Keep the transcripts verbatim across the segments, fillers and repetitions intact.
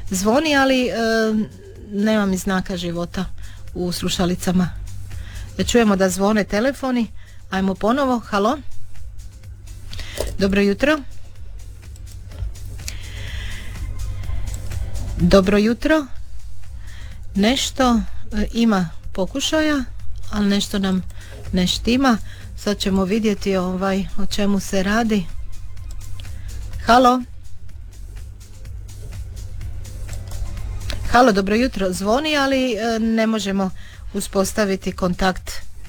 zvoni, ali e, nema mi znaka života u slušalicama. Da čujemo da zvone telefoni. Ajmo ponovo. Halo? Dobro jutro. Dobro jutro. Nešto e, ima pokušaja, ali nešto nam ne štima. Sad ćemo vidjeti ovaj, o čemu se radi. Halo? Halo, dobro jutro. Zvoni, ali e, ne možemo uspostaviti kontakt.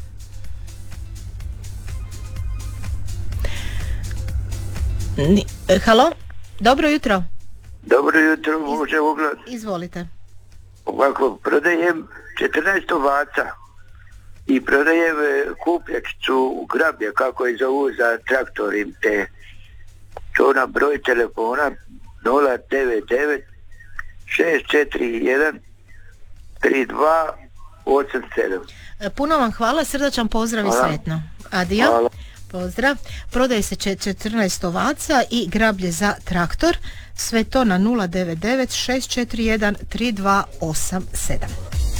Ni, e, halo? Dobro jutro. Dobro jutro, može oglas. Izvolite. Ovako, prodajem četrnaest ovaca i prodajem kupljačicu grablje, kako je zovu, za traktorim te. To na broj telefona nula devet devet šest četiri jedan tri dva osam sedam. Puno vam hvala, srdačan pozdrav i sretno. Adio. Hvala. Pozdrav. Prodaje se četrnaest ovaca i grablje za traktor. Sve to na nula devet devet šest četiri jedan tri dva osam sedam.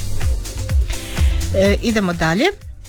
E, idemo dalje.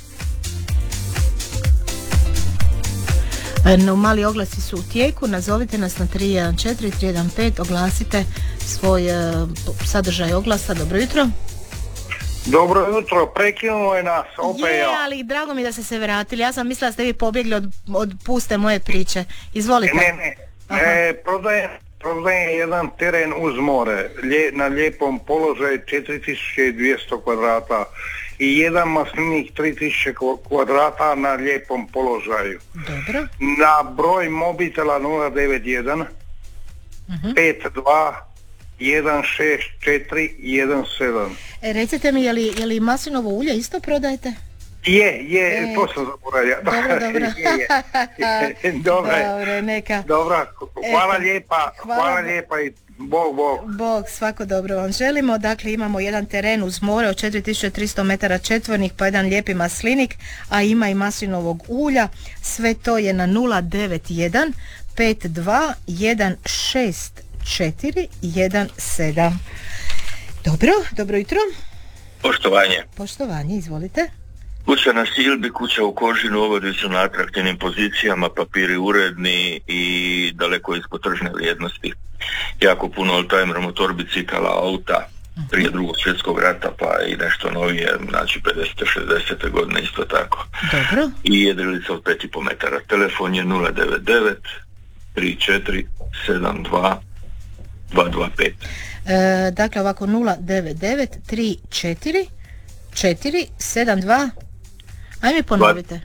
E, no, mali oglasi su u tijeku. Nazovite nas na tri jedan četiri tri jedan pet. Oglasite svoj e, sadržaj oglasa. Dobro jutro. Dobro jutro, prekinulo je nas, opet je, ja. ali drago mi da ste se vratili. Ja sam mislila da ste vi pobjegli od, od puste moje priče. Izvolite. Ne, ne, e, prodajem, prodajem jedan teren uz more, lje, na lijepom položaju četiri tisuće dvjesto kvadrata i jedan maslinik tri tisuće kvadrata na lijepom položaju. Dobro. Na broj mobitela nula devet jedan uh-huh. pet dva jedan šest četiri jedan sedam. E, recite mi, je li, je li maslinovo ulje isto prodajete? Je, je, e, to sam zaboravio. Dobro, dobro. je, je. Dobro, dobro, neka. Dobro, hvala Eto, lijepa, hvala, hvala lijepa i Bog, Bog. Bog, svako dobro vam želimo. Dakle, imamo jedan teren uz more od četiri tisuće tristo metara četvornih, pa jedan lijepi maslinik, a ima i maslinovog ulja. Sve to je na nula devet jedan pet dva jedan šest četiri jedan sedam. Dobro, dobro jutro. Poštovanje. Poštovanje, izvolite. Kuća na Silbi, kuća u Kožinu, ovdje su na atraktivnim pozicijama, papiri uredni i daleko ispod tržne vrijednosti. Jako puno oldtimer, motor, bicikala, auta prije drugog svjetskog rata, pa i nešto novije, znači pedesete šezdesete godine isto tako. Dobro. I jedrilica od pet i pol metara. Telefon je nula devet devet tri četiri sedam dva dva dva pet. E, dakle ovako nula devet devet tri četiri četiri sedam dva. Ajme ponovite.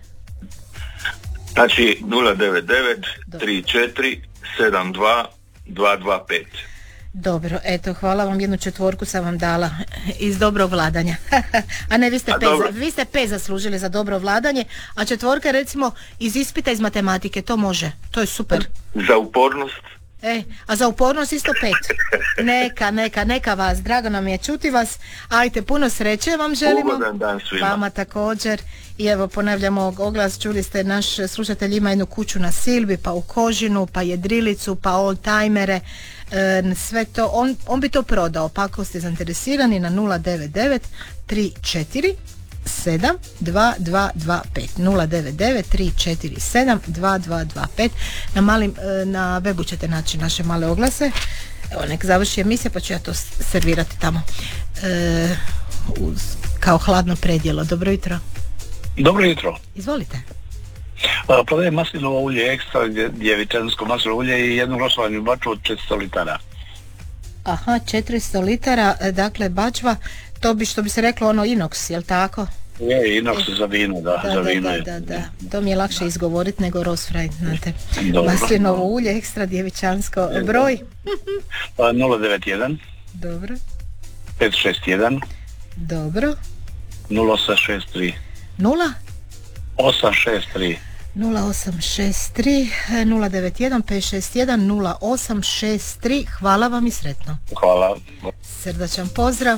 Znači nula devet devet tri četiri sedam dva dva dva pet. Dobro, eto, hvala vam, jednu četvorku sam vam dala iz dobrog vladanja. A ne, vi ste, pet, vi ste pet zaslužili za dobro vladanje, a četvorka recimo iz ispita iz matematike, to može, to je super. Za upornost? E, a za upornost isto pet. Neka, neka, neka vas, drago nam je čuti vas. Ajte, puno sreće vam želimo. Ugodan dan svima. Vama također. I evo, ponavljamo oglas, čuli ste, naš slušatelj ima jednu kuću na Silbi, pa u Kožinu, pa jedrilicu, pa oldtimere, e, sve to, on, on bi to prodao, pa ako ste zainteresirani na nula devet devet tri četiri sedam dva dva dva pet nula devet devet tri četiri sedam dva dva dva pet. Na malim, na webu ćete naći naše male oglase. Evo, nek završi emisija pa ću ja to servirati tamo e, uz, kao hladno predjelo. Dobro jutro. Dobro jutro. Izvolite. Uh, prodajem maslinovo ulje ekstra, djevičansko maslinovo ulje i jednu rosovanju baču od četiristo litara. Aha, četiristo litara, dakle bačva, to bi, što bi se reklo, ono inox, jel tako? Je, inox e, za vino, da, da, za da, vino. Da, da, da, to mi je lakše da izgovoriti nego Rosfraj, znate. Dobro. Maslinovo ulje, ekstra djevičansko, broj? nula devet jedan Dobro. pet šest jedan Dobro. nula osam šest tri nula osam šest tri nula osam šest tri nula devet jedan pet šest jedan nula osam šest tri. Hvala vam i sretno. Hvala. Srdačan pozdrav.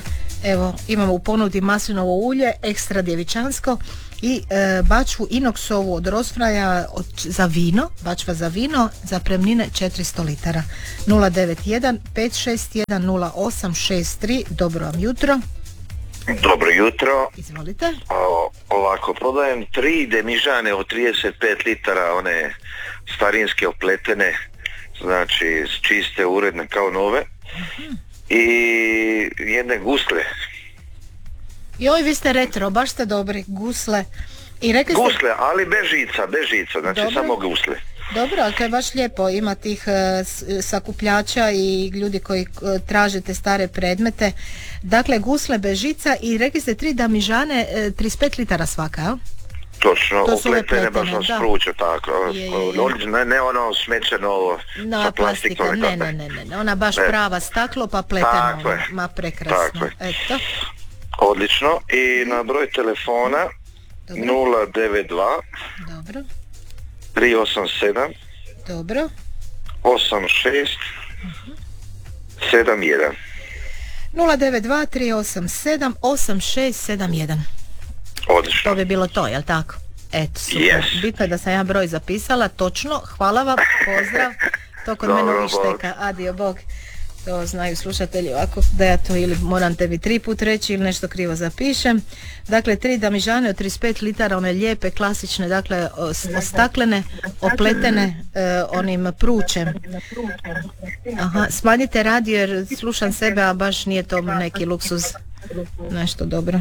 Evo, imamo u ponudi maslinovo ulje, ekstra djevičansko i e, bačvu inoksovu od Rosfraja od, za vino, bačva za vino, zapremnine četiristo litara. nula devet jedan pet šest jedan nula osam šest tri. Dobro vam jutro. Dobro jutro. Izvolite. O, ovako, prodajem tri demižane od trideset pet litara, one starinske opletene, znači čiste, uredne kao nove. Uh-huh. I jedne gusle. Joj, vi ste retro, baš ste dobri, gusle. I rekli gusle, ste... ali bez žica, bez žica, znači dobro. Samo gusle. Dobro, ali to je baš lijepo, ima tih uh, sakupljača i ljudi koji uh, traže te stare predmete. Dakle, gusle bez žica i rekli ste tri damižane, uh, trideset pet litara svaka, jel? Točno, upletene, baš vam spruču, tako. Je, je, je. Ne, ne ono smećeno ovo no, sa plastikom. Ne, ne, ne, ne, ona baš ne. Prava staklo pa pleteno. Ono, ma prekrasno. Eto. Odlično. I na broj telefona dobro. nula devet dva dobro. tri osam sedam dobro. osam šest sedam jedan. nula devet dva tri osam sedam osam šest sedam jedan. Odlično. To bi bilo to, jel tako? Eto, super. Yes. Bitno je da sam ja broj zapisala, točno, hvala vam, pozdrav, to kod mene uvijek šteka, adio, bog. To znaju slušatelji ovako, da ja to ili moram tebi tri put reći ili nešto krivo zapišem. Dakle, tri damižane od trideset pet litara, one lijepe, klasične, dakle, staklene, opletene eh, onim pručem. Aha, smanjite radio jer slušam sebe, a baš nije to neki luksuz. Nešto dobro.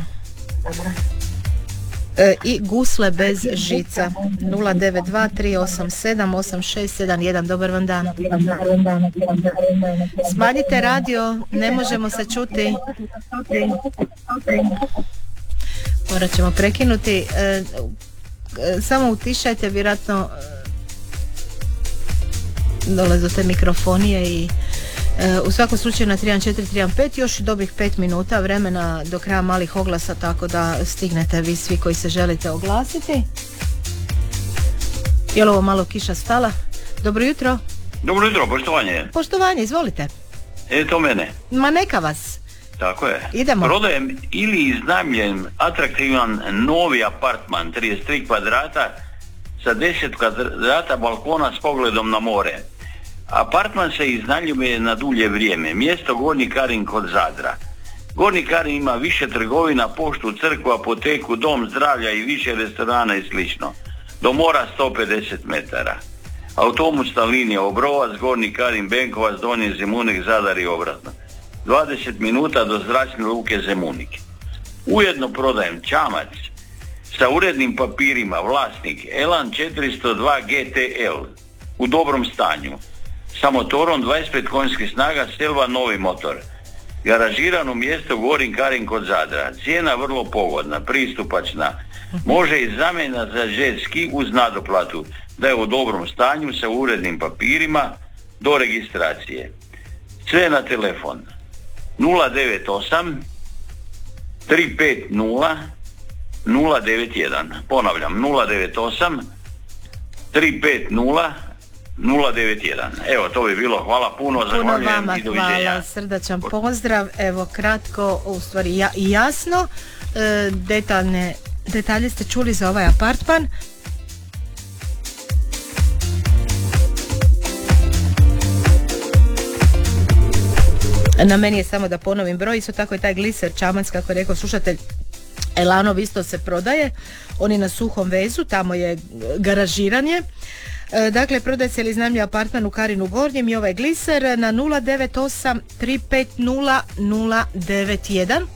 E, i gusle bez žica. Nula devet dva tri osam sedam osam šest sedam jedan. Dobar vam dan. Smanjite radio, ne možemo se čuti. Morat ćemo prekinuti. E, e, samo utišajte, vjerojatno dolaze te mikrofonije i u svakom slučaju na tri jedan četiri tri jedan pet još dobrih pet minuta vremena do kraja malih oglasa, tako da stignete vi svi koji se želite oglasiti. Je li ovo malo kiša stala? Dobro jutro. Dobro jutro, poštovanje. Poštovanje, izvolite. E, to mene. Ma neka vas. Tako je. Idemo. Prodajem ili iznajmljujem atraktivan novi apartman, trideset tri kvadrata sa deset kvadrata balkona s pogledom na more. Apartman se iznajmljuje na dulje vrijeme. Mjesto Gornji Karin kod Zadra. Gornji Karin ima više trgovina, poštu, crkvu, apoteku, dom zdravlja i više restorana i slično. Do mora sto pedeset metara. Autobusna linija Obrovac, Gornji Karin, Benkovac, Donji Zemunik, Zadar i obratno. dvadeset minuta do zračne luke Zemunik. Ujedno prodajem čamac sa urednim papirima, vlasnik Elan četiristo dva G T L u dobrom stanju. Sa motorom dvadeset pet konjskih snaga, Silva novi motor. Garažirano mjesto Gornji Karin kod Zadra. Cijena vrlo pogodna, pristupačna. Može i zamjena za jet ski uz nadoplatu. Da je u dobrom stanju sa urednim papirima do registracije. Sve na telefon nula devet osam tri pet nula nula devet jedan. Ponavljam, nula devet osam tri pet nula nula devet jedan. Evo, to bi bilo. Hvala puno, zahvaljujem i doviđenja. Hvala, srdačan pozdrav. Evo, kratko, u stvari ja, jasno, e, detaljne, detalje ste čuli za ovaj apartman. Na meni je samo da ponovim broj, isto tako je taj gliser čamac, kako je rekao slušatelj, Elanov isto se prodaje, on je na Suhom vezu, tamo je garažiranje. Dakle, prodaje se ili iznajmljuje apartman u Karinu Gornjem i ovaj gliser na nula devet osam tri pet nula nula devet jedan.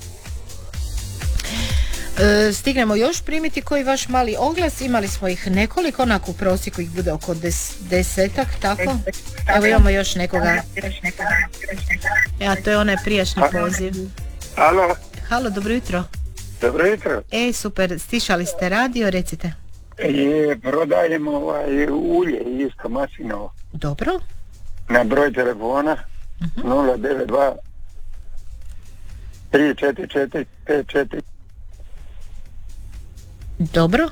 E, stignemo još primiti koji vaš mali oglas, imali smo ih nekoliko, onako u prosjeku ih bude oko des, desetak, tako? Evo imamo još nekoga. Ja, to je onaj prijašnji poziv. Halo. Halo, dobro jutro. Dobro jutro. E, super, stišali ste radio, recite. Je, prodajemo ovaj ulje isto maslinovo. Dobro. Na broj telefona uh-huh. nula devet dva tri četiri četiri pet četiri. Dobro.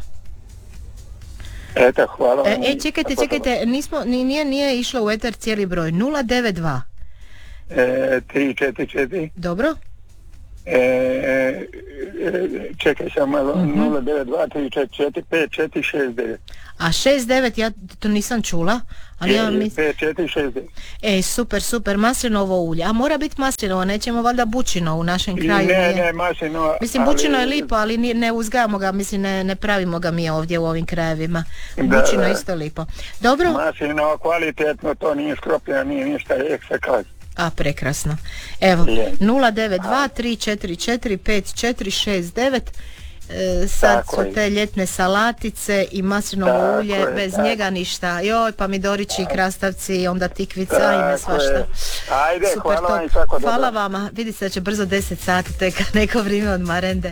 Eto, hvala vam. E, e čekajte, čekajte, nismo, nije, nije išlo u eter cijeli broj. nula devet dva E, tri četiri četiri. Dobro. E, e, čekaj sam malo, uh-huh. nula devet dva tri četiri četiri pet četiri šest devet. A šest devet, ja to nisam čula, ali ja mislim... pet četiri šest devet. E, super, super, maslinovo ulje. A mora biti maslinovo, nećemo valjda bučino u našem kraju. Ne, ne, maslinovo. Mislim, ali... bučino je lipo, ali ne, ne uzgajamo ga, mislim, ne, ne pravimo ga mi ovdje u ovim krajevima. Da, bučino da. isto lipo. Dobro? Maslinovo, kvalitetno, to nije skropljeno, nije ništa ekstra kazi. A, prekrasno. Evo, nula devet dva tri četiri četiri pet četiri šest devet. E, sad tako su je. te ljetne salatice i maslinovo tako ulje, je, bez tako. njega ništa. Joj, pomidorići i krastavci, onda tikvica i ne svašta. Ajde, super, hvala to. vam i svako dobro. Hvala vama, vidi se da će brzo deset sati teka neko vrijeme od marende.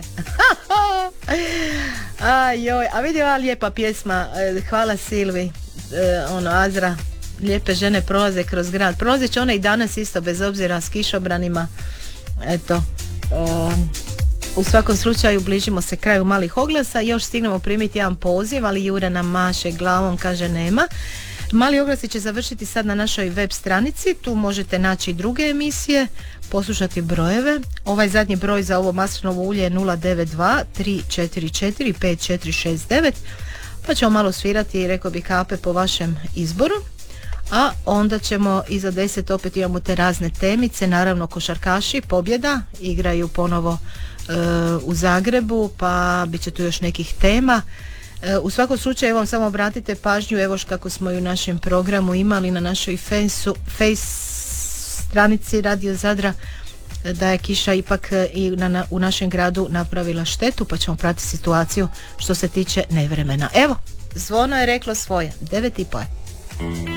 A, joj, a vidi ova lijepa pjesma, e, hvala Silvi, e, ono, Azra. Lijepe žene prolaze kroz grad. Prolazit će one i danas isto, bez obzira s kišobranima. Eto, um, u svakom slučaju bližimo se kraju malih oglasa. Još stignemo primiti jedan poziv, ali Jure nam maše glavom, kaže nema. Mali oglasi će završiti sad na našoj web stranici. Tu možete naći i druge emisije, poslušati brojeve. Ovaj zadnji broj za ovo maslinovo ulje je nula devet dva tri četiri četiri pet četiri šest devet. Pa ćemo malo svirati i rekao bi kape po vašem izboru. A onda ćemo iza deset opet imamo te razne temice, naravno košarkaši, pobjeda, igraju ponovo e, u Zagrebu, pa bit će tu još nekih tema. E, u svakom slučaju vam samo obratite pažnju, evo kako smo i u našem programu imali na našoj fejsu, face stranici Radio Zadra, da je kiša ipak i na, na, u našem gradu napravila štetu, pa ćemo pratiti situaciju što se tiče nevremena. Evo, zvono je reklo svoje, devet i po je.